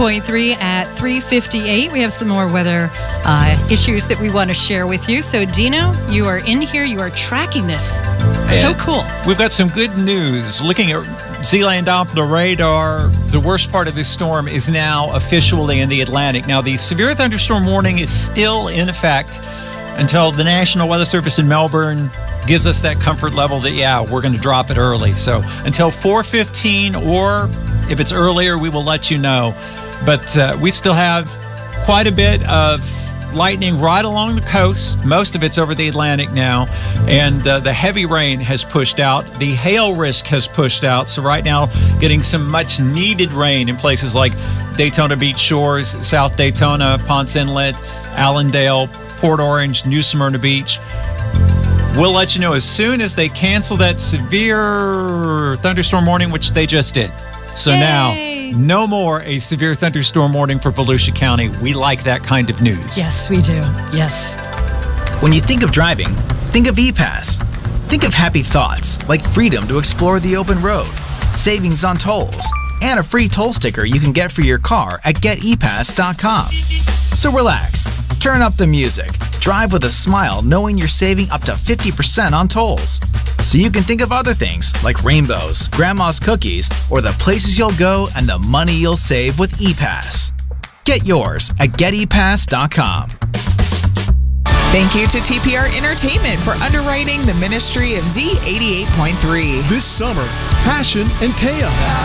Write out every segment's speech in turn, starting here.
88.3 at 3:58. We have some more weather issues that we want to share with you. So, Dino, you are in here. You are tracking this. So cool. We've got some good news. Looking at Z-Land Doppler radar, the worst part of this storm is now officially in the Atlantic. Now, the severe thunderstorm warning is still in effect until the National Weather Service in Melbourne gives us that comfort level that, we're going to drop it early. So until 4:15, or if it's earlier, we will let you know. But we still have quite a bit of lightning right along the coast. Most of it's over the Atlantic now. And the heavy rain has pushed out. The hail risk has pushed out. So right now, getting some much needed rain in places like Daytona Beach Shores, South Daytona, Ponce Inlet, Allendale, Port Orange, New Smyrna Beach. We'll let you know as soon as they cancel that severe thunderstorm warning, which they just did. So now, no more a severe thunderstorm warning for Volusia County. We like that kind of news. Yes, we do. Yes. When you think of driving, think of E-Pass. Think of happy thoughts like freedom to explore the open road, savings on tolls, and a free toll sticker you can get for your car at GetEPass.com. So relax, turn up the music, drive with a smile knowing you're saving up to 50% on tolls. So you can think of other things like rainbows, grandma's cookies, or the places you'll go and the money you'll save with E-Pass. Get yours at GetEPass.com. Thank you to TPR Entertainment for underwriting the ministry of Z88.3. This summer, Passion and Taya.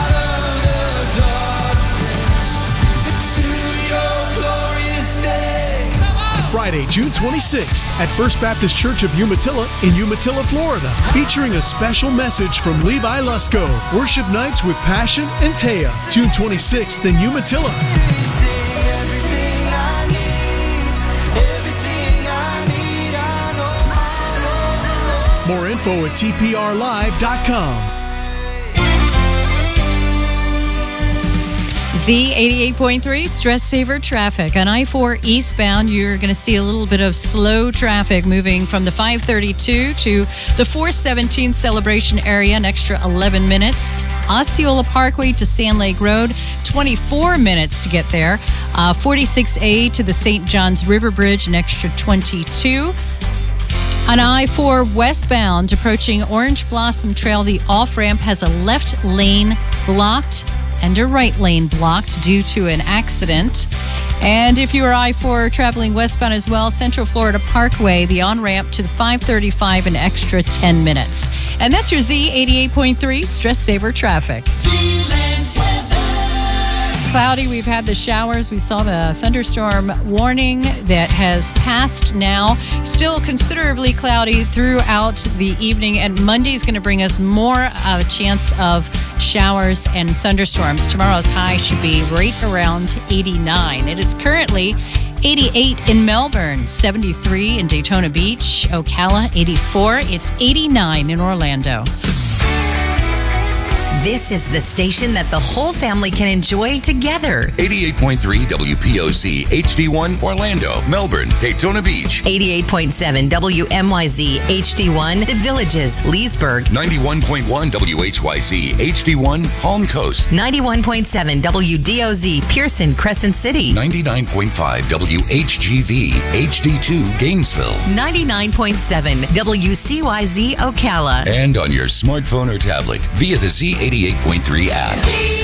Friday, June 26th at First Baptist Church of Umatilla in Umatilla, Florida, featuring a special message from Levi Lusko. Worship nights with Passion and Taya, June 26th in Umatilla. More info at tprlive.com. Z88.3 Stress Saver traffic. On I-4 eastbound, you're going to see a little bit of slow traffic moving from the 532 to the 417 Celebration area, an extra 11 minutes. Osceola Parkway to Sand Lake Road, 24 minutes to get there. 46A to the St. Johns River Bridge, an extra 22. On I-4 westbound, approaching Orange Blossom Trail, the off-ramp has a left lane blocked and a right lane blocked due to an accident. And if you are I-4 traveling westbound as well, Central Florida Parkway, the on-ramp to the 535, an extra 10 minutes. And that's your Z88.3 Stress Saver traffic. Cloudy, we've had the showers. We saw the thunderstorm warning that has passed now. Still considerably cloudy throughout the evening, and Monday is going to bring us more of a chance of showers and thunderstorms. Tomorrow's high should be right around 89. It is currently 88 in Melbourne, 73 in Daytona Beach, Ocala, 84. It's 89 in Orlando. This is the station that the whole family can enjoy together. 88.3 WPOC, HD1, Orlando, Melbourne, Daytona Beach. 88.7 WMYZ, HD1, The Villages, Leesburg. 91.1 WHYZ, HD1, Palm Coast. 91.7 WDOZ, Pearson, Crescent City. 99.5 WHGV, HD2, Gainesville. 99.7 WCYZ, Ocala. And on your smartphone or tablet via the Z88.3 app.